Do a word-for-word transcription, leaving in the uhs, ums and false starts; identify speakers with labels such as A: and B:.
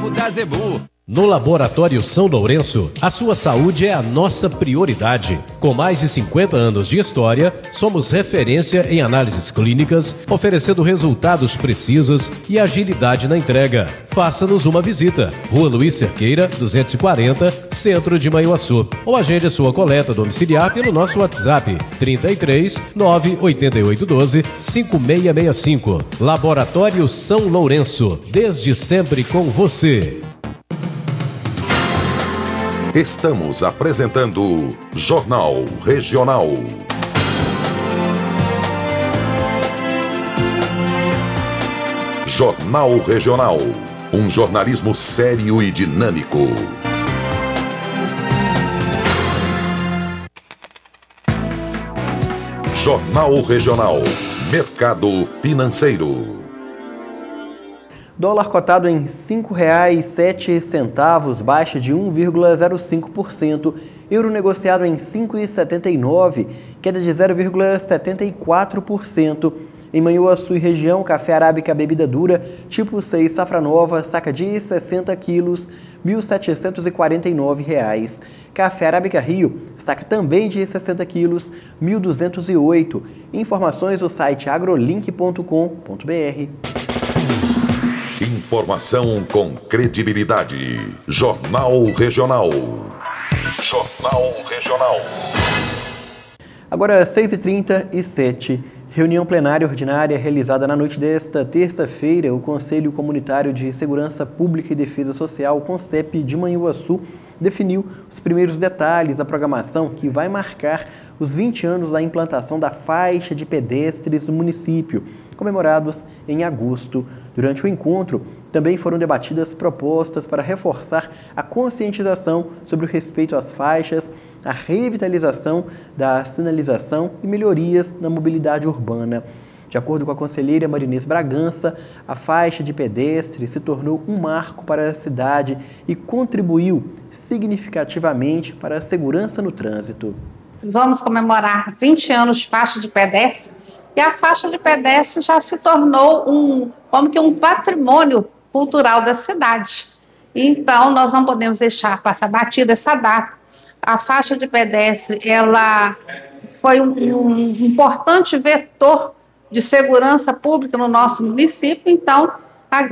A: Novo da Zebu.
B: No Laboratório São Lourenço, a sua saúde é a nossa prioridade. Com mais de cinquenta anos de história, somos referência em análises clínicas, oferecendo resultados precisos e agilidade na entrega. Faça-nos uma visita. Rua Luiz Cerqueira, duzentos e quarenta, Centro de Manhuaçu. Ou agende a sua coleta domiciliar pelo nosso WhatsApp trinta e três, nove oito oito um dois, cinco seis seis cinco. Laboratório São Lourenço, desde sempre com você.
C: Estamos apresentando Jornal Regional. Jornal Regional. Um jornalismo sério e dinâmico. Jornal Regional. Mercado financeiro.
D: Dólar cotado em cinco reais e sete centavos, baixa de um vírgula zero cinco por cento. Euro negociado em cinco reais e setenta e nove centavos, queda de zero vírgula setenta e quatro por cento. Em Manhuaçu e região, café arábica bebida dura, tipo seis safra nova, saca de sessenta quilos, mil setecentos e quarenta e nove reais. Café arábica Rio, saca também de sessenta quilos, mil duzentos e oito. Informações no site agrolink ponto com ponto br.
C: Informação com credibilidade. Jornal Regional. Jornal Regional.
D: Agora, seis e trinta e sete. Reunião plenária ordinária realizada na noite desta terça-feira, o Conselho Comunitário de Segurança Pública e Defesa Social, o CONSEP de Manhuaçu, definiu os primeiros detalhes da programação que vai marcar os vinte anos da implantação da faixa de pedestres no município, comemorados em agosto. Durante o encontro, também foram debatidas propostas para reforçar a conscientização sobre o respeito às faixas, a revitalização da sinalização e melhorias na mobilidade urbana. De acordo com a conselheira Marinês Bragança, a faixa de pedestre se tornou um marco para a cidade e contribuiu significativamente para a segurança no trânsito.
E: Vamos comemorar vinte anos de faixa de pedestre e a faixa de pedestre já se tornou um, como que um patrimônio cultural da cidade. Então, nós não podemos deixar passar batida essa data. A faixa de pedestre, ela foi um, um importante vetor de segurança pública no nosso município, então